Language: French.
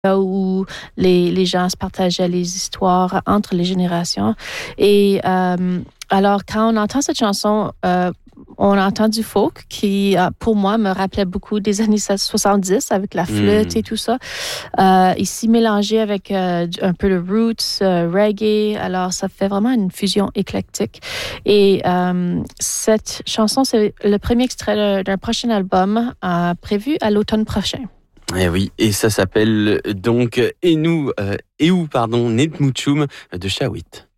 où les gens se partageaient les histoires entre les générations. Et alors, quand on entend cette chanson, on entend du folk qui, pour moi, me rappelait beaucoup des années 70 avec la flûte et tout ça. Ici, mélangé avec un peu de roots, reggae. Alors, ça fait vraiment une fusion éclectique. Et cette chanson, c'est le premier extrait d'un prochain album prévu à l'automne prochain. Eh oui, et ça s'appelle donc Netmutchum de Shawit.